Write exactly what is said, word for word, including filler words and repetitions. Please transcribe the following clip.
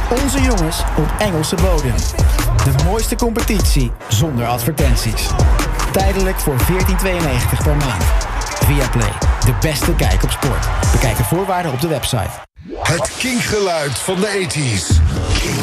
Onze jongens op Engelse bodem. De mooiste competitie zonder advertenties. Tijdelijk voor veertien tweeënnegentig per maand. Viaplay, de beste kijk op sport. Bekijk de voorwaarden op de website. Het kinkgeluid van de tachtiger.